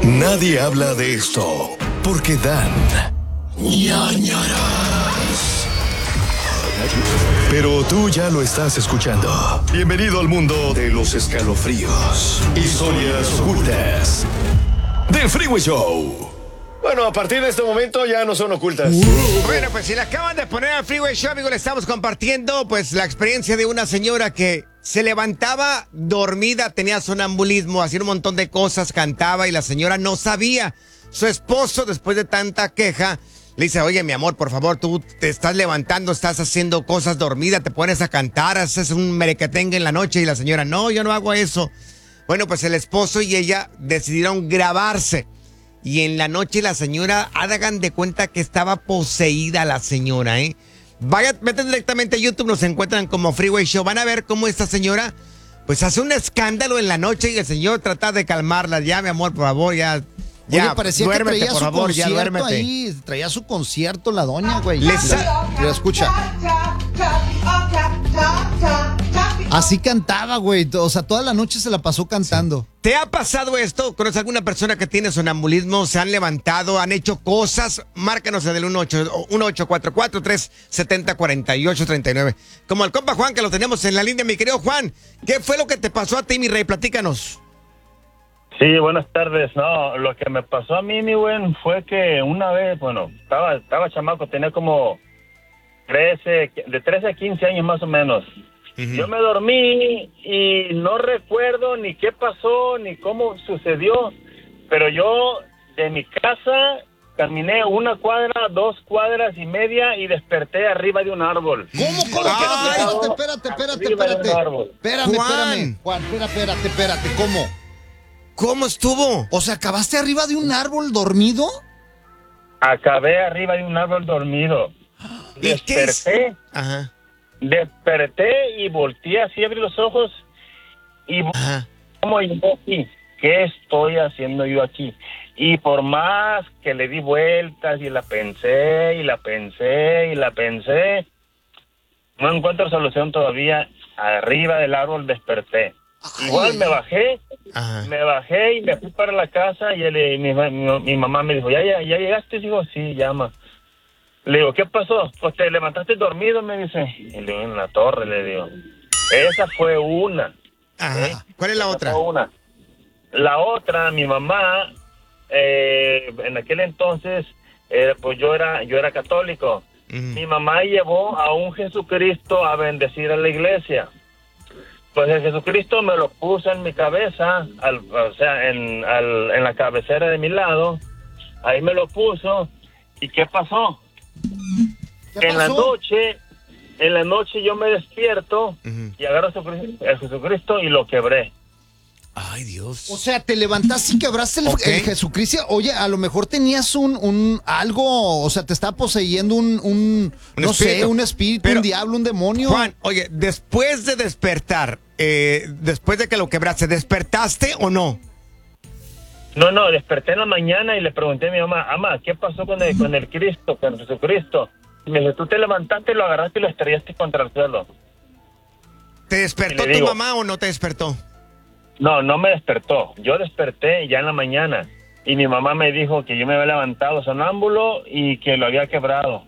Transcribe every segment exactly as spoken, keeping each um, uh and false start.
Nadie habla de esto porque dan ñañaras. Pero tú ya lo estás escuchando. Bienvenido al mundo de los escalofríos. Historias ocultas del Freeway Show. Bueno, a partir de este momento ya no son ocultas. Uh. Bueno, pues si le acaban de poner al Freeway Show, amigo, le estamos compartiendo pues la experiencia de una señora que se levantaba dormida, tenía sonambulismo, hacía un montón de cosas, cantaba y la señora no sabía. Su esposo, después de tanta queja, le dice, oye, mi amor, por favor, tú te estás levantando, estás haciendo cosas dormida, te pones a cantar, haces un merequetengue en la noche. Y la señora, no, yo no hago eso. Bueno, pues el esposo y ella decidieron grabarse. Y en la noche la señora, hagan de cuenta que estaba poseída la señora, ¿eh? Vaya, meten directamente a YouTube, nos encuentran como Freeway Show. Van a ver cómo esta señora, pues hace un escándalo en la noche y el señor trata de calmarla. Ya, mi amor, por favor, ya... Ya, Oye, parecía duérmete, que traía por su favor, ya concierto duérmete. ahí, traía su concierto la doña, güey. Les- Mira, mira, escucha. Así cantaba, güey. O sea, toda la noche se la pasó cantando. ¿Te ha pasado esto? ¿Conoces alguna persona que tiene sonambulismo? ¿Se han levantado? ¿Han hecho cosas? Márcanos en el uno ocho cuatro cuatro, tres siete cero, cuatro ocho tres nueve. Como el compa Juan, que lo tenemos en la línea. Mi querido Juan, ¿qué fue lo que te pasó a ti, mi rey? Platícanos. Sí, buenas tardes. No, lo que me pasó a mí, mi buen, fue que una vez, bueno, estaba estaba chamaco, tenía como trece, de trece a quince años más o menos. Uh-huh. Yo me dormí y no recuerdo ni qué pasó, ni cómo sucedió, pero yo de mi casa caminé una cuadra, dos cuadras y media y desperté arriba de un árbol. ¿Cómo? ¿Cómo? Ay, Espérate, espérate, espérate, arriba de espérate. un árbol. Espérame, Juan. espérame. Juan, espérate, espérate, espérate. ¿Cómo? ¿Cómo estuvo? O sea, ¿acabaste arriba de un árbol dormido? Acabé arriba de un árbol dormido. ¿Y qué es? Desperté. Ajá. Desperté y volteé así, abrí los ojos y Ajá. ¿cómo yo aquí? ¿Qué estoy haciendo yo aquí? Y por más que le di vueltas y la pensé y la pensé y la pensé, no encuentro solución todavía. Arriba del árbol desperté. Ay. Igual me bajé, Ajá. me bajé y me fui para la casa y él, mi, mi, mi mamá me dijo, ¿ya, ya, ya llegaste? Digo, sí, llama. Le digo, ¿qué pasó? Pues te levantaste dormido, me dice. Y le digo, en la torre, le digo. Esa fue una. Ajá. ¿eh? ¿Cuál es la Esa otra? fue una. La otra, mi mamá, eh, en aquel entonces, eh, pues yo era, yo era católico. Uh-huh. Mi mamá llevó a un Jesucristo a bendecir a la iglesia. Pues el Jesucristo me lo puso en mi cabeza, al, o sea, en, al, en la cabecera de mi lado. Ahí me lo puso. ¿Y qué pasó? ¿Qué En la pasó? noche, en la noche yo me despierto Uh-huh. y agarro a Jesucristo, a Jesucristo y lo quebré. Ay, Dios. O sea, te levantaste y quebraste el, Ok. el Jesucristo. Oye, a lo mejor tenías un, un algo, o sea, te estaba poseyendo un, un, Un no espíritu. sé, un espíritu, Pero, un diablo, un demonio. Juan, oye, después de despertar, eh, después de que lo quebraste, ¿despertaste o no? No, no, desperté en la mañana y le pregunté a mi mamá, mamá, ¿qué pasó con el, con el Cristo, con Jesucristo? Y me dijo, tú te levantaste, lo agarraste y lo estrellaste contra el suelo. ¿Te despertó Y le tu digo, mamá o no te despertó? No, no me despertó. Yo desperté ya en la mañana y mi mamá me dijo que yo me había levantado sonámbulo y que lo había quebrado.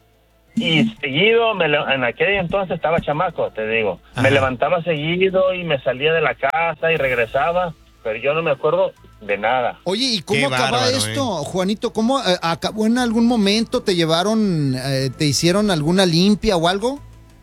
Y seguido, me, le- en aquel entonces estaba chamaco, te digo. Ajá. Me levantaba seguido y me salía de la casa y regresaba, pero yo no me acuerdo de nada. Oye, ¿y cómo Qué acaba bárbaro, esto, Juanito? ¿Cómo eh, acabó en algún momento? ¿Te llevaron, eh, te hicieron alguna limpia o algo?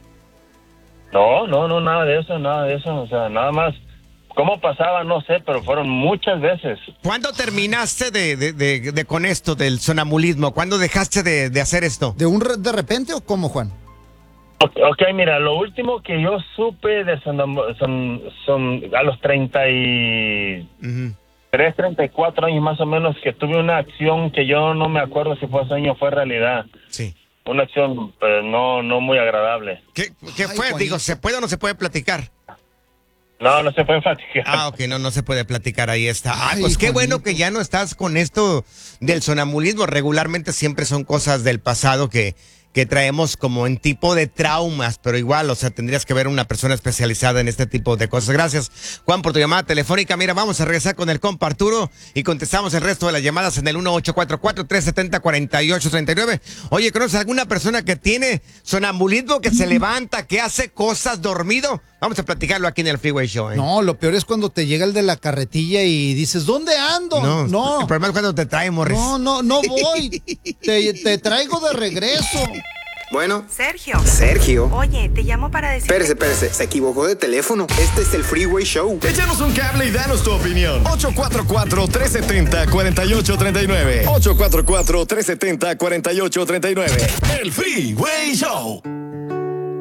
No, no, no, nada de eso, nada de eso. O sea, nada más. ¿Cómo pasaba? No sé, pero fueron muchas veces. ¿Cuándo terminaste de, de, de, de con esto del sonambulismo? ¿Cuándo dejaste de, de hacer esto? ¿De un re- de repente o cómo, Juan? Ok, okay, mira, lo último que yo supe de sonam- son, son a los treinta y Ujú. tres, treinta y cuatro años más o menos, que tuve una acción que yo no me acuerdo si fue sueño o fue realidad. Sí. Una acción pues, no, no muy agradable. ¿Qué, qué Ay, fue? Juanito. Digo, ¿se puede o no se puede platicar? No, no se puede platicar. Ah, ok, no, no se puede platicar, ahí está. Ah, Ay, pues qué Juanito. bueno que ya no estás con esto del sonambulismo. Regularmente siempre son cosas del pasado que, que traemos como en tipo de traumas, pero igual, o sea, tendrías que ver una persona especializada en este tipo de cosas. Gracias, Juan, por tu llamada telefónica. Mira, vamos a regresar con el compa Arturo y contestamos el resto de las llamadas en el uno ocho cuatro cuatro, tres siete cero, cuatro ocho tres nueve. Oye, ¿conoces alguna persona que tiene sonambulismo, que se levanta, que hace cosas dormido? Vamos a platicarlo aquí en el Freeway Show, ¿eh? No, lo peor es cuando te llega el de la carretilla y dices, ¿dónde ando? No, no. El problema es cuando te trae, Morris. No, no, no voy. te, te traigo de regreso. Bueno. Sergio. Sergio. Oye, te llamo para decir... Espérese, espérese, se equivocó de teléfono. Este es el Freeway Show. Échanos un cable y danos tu opinión. ocho cuatro cuatro, tres siete cero, cuatro ocho tres nueve. ocho cuatro cuatro, tres siete cero, cuatro ocho tres nueve. El Freeway Show.